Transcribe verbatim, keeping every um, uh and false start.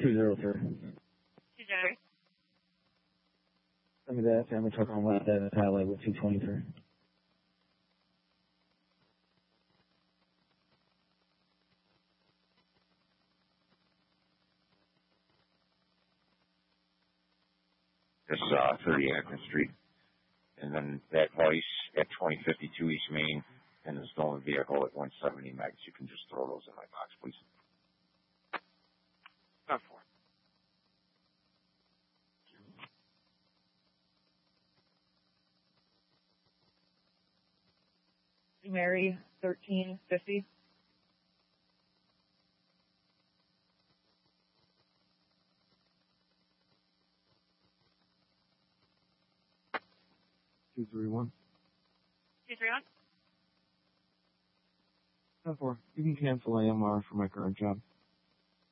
two zero three. two zero. Send me that family truck on West Avenue, Highway with two twenty-three. This is uh, thirty Akron Street. And then that vice at twenty fifty-two East Main and the stolen vehicle at one seventy Max. You can just throw those in my box, please. Not four. Mary, thirteen fifty. two three one. two three one. ten four. You can cancel A M R for my current job.